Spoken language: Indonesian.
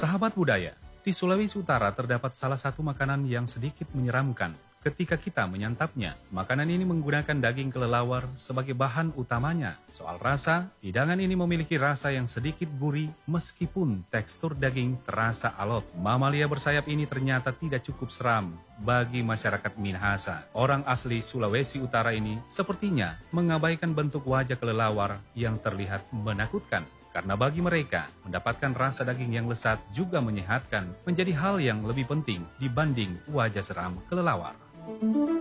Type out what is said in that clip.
Sahabat budaya, di Sulawesi Utara terdapat salah satu makanan yang sedikit menyeramkan. Ketika kita menyantapnya, makanan ini menggunakan daging kelelawar sebagai bahan utamanya. Soal rasa, hidangan ini memiliki rasa yang sedikit gurih meskipun tekstur daging terasa alot. Mamalia bersayap ini ternyata tidak cukup seram bagi masyarakat Minahasa. Orang asli Sulawesi Utara ini sepertinya mengabaikan bentuk wajah kelelawar yang terlihat menakutkan. Karena bagi mereka, mendapatkan rasa daging yang lezat juga menyehatkan menjadi hal yang lebih penting dibanding wajah seram kelelawar.